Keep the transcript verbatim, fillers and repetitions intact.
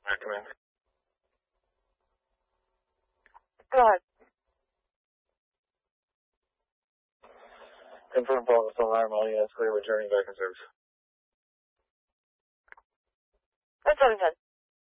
Come in. Go ahead. Confirm false alarm, all units clear, returning back in service. That's what I said.